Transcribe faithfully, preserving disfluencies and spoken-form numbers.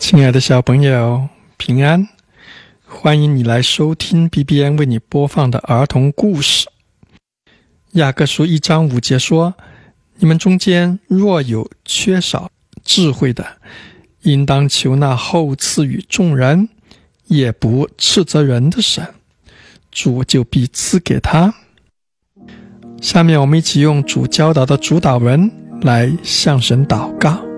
亲爱的小朋友，平安！欢迎你来收听 B B N 为你播放的儿童故事。雅各书一章五节说，你们中间若有缺少智慧的，应当求那厚赐予众人，也不斥责人的神，主就必赐给他。下面我们一起用主教导的主导文来向神祷告。